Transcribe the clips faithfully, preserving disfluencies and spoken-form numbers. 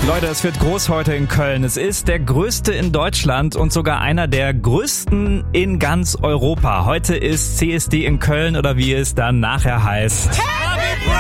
Leute, es wird groß heute in Köln. Es ist der größte in Deutschland und sogar einer der größten in ganz Europa. Heute ist C S D in Köln oder wie es dann nachher heißt. Happy Pride!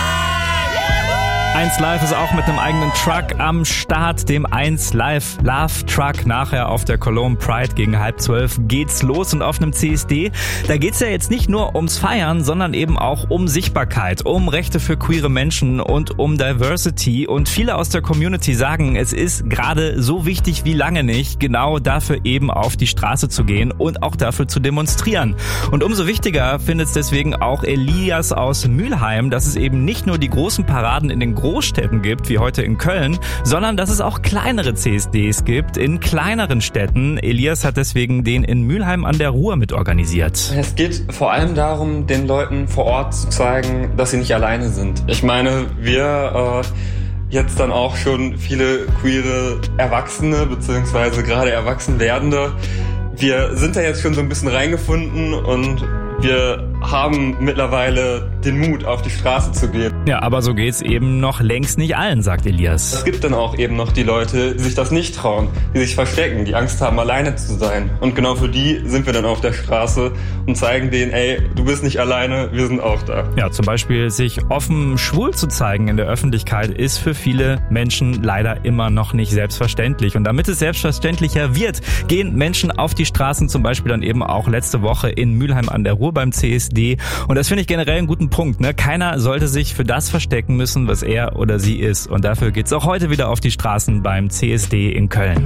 eins Live ist auch mit einem eigenen Truck am Start, dem eins Live Love Truck. Nachher auf der Cologne Pride gegen halb zwölf geht's los und auf einem C S D, da geht's ja jetzt nicht nur ums Feiern, sondern eben auch um Sichtbarkeit, um Rechte für queere Menschen und um Diversity. Und viele aus der Community sagen, es ist gerade so wichtig wie lange nicht, genau dafür eben auf die Straße zu gehen und auch dafür zu demonstrieren. Und umso wichtiger findet es deswegen auch Elias aus Mülheim, dass es eben nicht nur die großen Paraden in den Großstädten gibt, wie heute in Köln, sondern dass es auch kleinere C S Ds gibt in kleineren Städten. Elias hat deswegen den in Mülheim an der Ruhr mitorganisiert. Es geht vor allem darum, den Leuten vor Ort zu zeigen, dass sie nicht alleine sind. Ich meine, wir äh, jetzt dann auch schon viele queere Erwachsene, beziehungsweise gerade Erwachsenwerdende, wir sind da jetzt schon so ein bisschen reingefunden und wir haben mittlerweile den Mut, auf die Straße zu gehen. Ja, aber so geht's eben noch längst nicht allen, sagt Elias. Es gibt dann auch eben noch die Leute, die sich das nicht trauen, die sich verstecken, die Angst haben, alleine zu sein. Und genau für die sind wir dann auf der Straße und zeigen denen, ey, du bist nicht alleine, wir sind auch da. Ja, zum Beispiel sich offen schwul zu zeigen in der Öffentlichkeit ist für viele Menschen leider immer noch nicht selbstverständlich. Und damit es selbstverständlicher wird, gehen Menschen auf die Straßen, zum Beispiel dann eben auch letzte Woche in Mülheim an der Ruhr beim C S D. Und das finde ich generell einen guten Punkt. Ne? Keiner sollte sich für das verstecken müssen, was er oder sie ist. Und dafür geht's auch heute wieder auf die Straßen beim C S D in Köln.